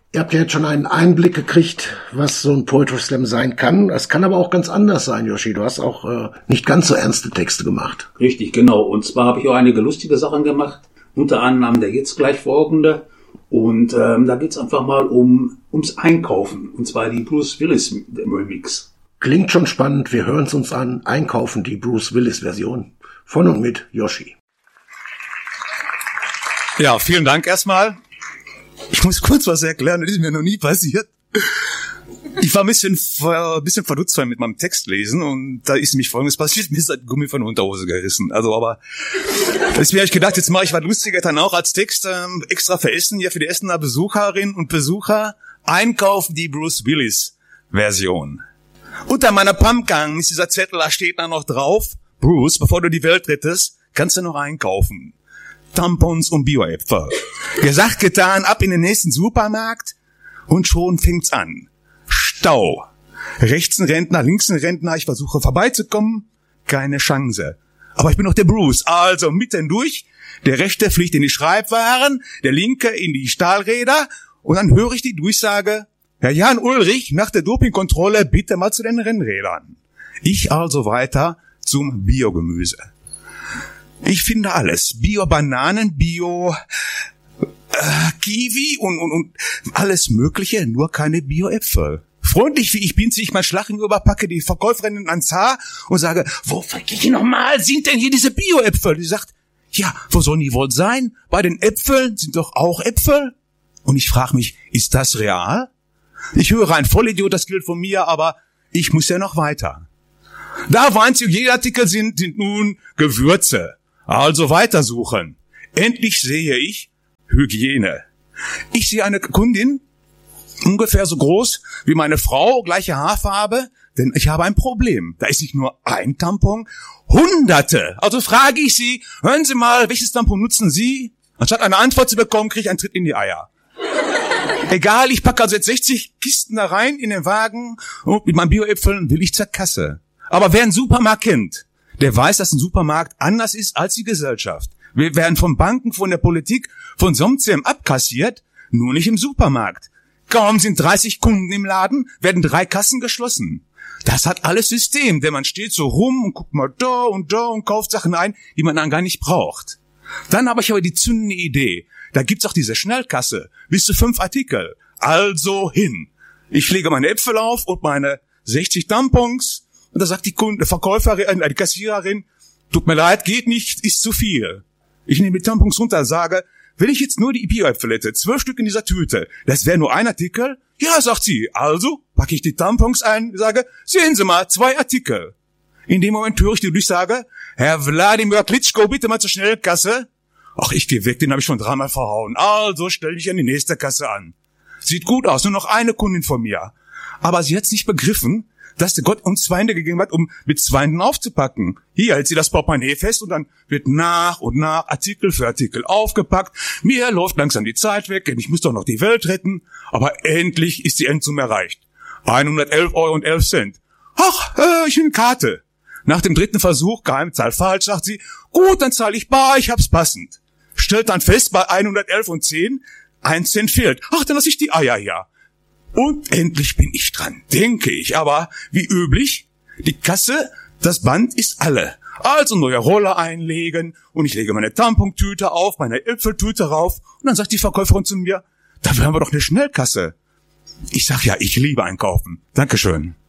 Ihr habt ja jetzt schon einen Einblick gekriegt, was so ein Poetry Slam sein kann. Es kann aber auch ganz anders sein, Yoshi. Du hast auch nicht ganz so ernste Texte gemacht. Richtig, genau. Und zwar habe ich auch einige lustige Sachen gemacht. Unter anderem der jetzt gleich folgende. Und da geht's einfach mal ums Einkaufen. Und zwar die Bruce Willis Remix. Klingt schon spannend. Wir hören es uns an. Einkaufen, die Bruce Willis Version. Von und mit Yoshi. Ja, vielen Dank erstmal. Ich muss kurz was erklären, das ist mir noch nie passiert. Ich war ein bisschen verdutzt mit meinem Text lesen und da ist nämlich Folgendes passiert, mir ist das Gummi von der Unterhose gerissen. Also, aber deswegen habe ich gedacht, jetzt mache ich was Lustiges dann auch als Text extra für Essen, hier für die Essener Besucherinnen und Besucher. Einkaufen, die Bruce Willis Version. Unter meiner Pumpgun ist dieser Zettel, da steht da noch drauf, Bruce, bevor du die Welt rettest, kannst du noch einkaufen. Tampons und Bioäpfel. Gesagt, getan, ab in den nächsten Supermarkt und schon fängt's an. Stau. Rechts ein Rentner, links ein Rentner, ich versuche vorbeizukommen, keine Chance. Aber ich bin doch der Bruce, also mitten durch, der rechte fliegt in die Schreibwaren, der linke in die Stahlräder und dann höre ich die Durchsage, Herr Jan Ulrich, nach der Dopingkontrolle bitte mal zu den Rennrädern. Ich also weiter zum Biogemüse. Ich finde alles. Bio-Bananen, Kiwi und alles Mögliche, nur keine Bio-Äpfel. Freundlich wie ich bin, ziehe ich mein Schlachen über, packe die Verkäuferin ans Haar und sage, wo nochmal sind denn hier diese Bio-Äpfel? Die sagt, ja, wo sollen die wohl sein? Bei den Äpfeln sind doch auch Äpfel. Und ich frage mich, ist das real? Ich höre ein Vollidiot, das gilt von mir, aber ich muss ja noch weiter. Da wo einzig Hygieneartikel sind nun Gewürze. Also weitersuchen. Endlich sehe ich Hygiene. Ich sehe eine Kundin, ungefähr so groß wie meine Frau, gleiche Haarfarbe, denn ich habe ein Problem. Da ist nicht nur ein Tampon, Hunderte. Also frage ich sie, hören Sie mal, welches Tampon nutzen Sie? Anstatt eine Antwort zu bekommen, kriege ich einen Tritt in die Eier. Egal, ich packe also jetzt 60 Kisten da rein in den Wagen und mit meinen Bioäpfeln will ich zur Kasse. Aber wer einen Supermarkt kennt, der weiß, dass ein Supermarkt anders ist als die Gesellschaft. Wir werden von Banken, von der Politik, von Somzem abkassiert, nur nicht im Supermarkt. Kaum sind 30 Kunden im Laden, werden 3 Kassen geschlossen. Das hat alles System, denn man steht so rum und guckt mal da und kauft Sachen ein, die man dann gar nicht braucht. Dann habe ich aber die zündende Idee. Da gibt's auch diese Schnellkasse, bis zu 5 Artikel. Also hin. Ich lege meine Äpfel auf und meine 60 Tampons. Und da sagt die Verkäuferin, die Kassiererin, tut mir leid, geht nicht, ist zu viel. Ich nehme die Tampons runter, sage, will ich jetzt nur die Bioäpfel hätte, 12 Stück in dieser Tüte, das wäre nur ein Artikel? Ja, sagt sie, also packe ich die Tampons ein, sage, sehen Sie mal, 2 Artikel. In dem Moment höre ich die Durchsage, Herr Wladimir Klitschko, bitte mal zur Schnellkasse. Ach, ich gehe weg, den habe ich schon 3-mal verhauen. Also stell dich an die nächste Kasse an. Sieht gut aus, nur noch eine Kundin von mir. Aber sie hat's nicht begriffen, dass der Gott uns 2 Hände gegeben hat, um mit 2 Händen aufzupacken. Hier hält sie das Portemonnaie fest und dann wird nach und nach Artikel für Artikel aufgepackt. Mir läuft langsam die Zeit weg, denn ich muss doch noch die Welt retten. Aber endlich ist die Endsumme erreicht. 111,11 €. Ach, ich will eine Karte. Nach dem 3. Versuch, Geheimzahl falsch, sagt sie, gut, dann zahle ich bar, ich hab's passend. Stellt dann fest, bei 111,10 1 Cent fehlt. Ach, dann lasse ich die Eier hier. Und endlich bin ich dran, denke ich. Aber wie üblich, die Kasse, das Band ist alle. Also neue Roller einlegen und ich lege meine Tampontüte auf, meine Äpfeltüte rauf und dann sagt die Verkäuferin zu mir, da wären wir doch eine Schnellkasse. Ich sag ja, ich liebe einkaufen. Dankeschön.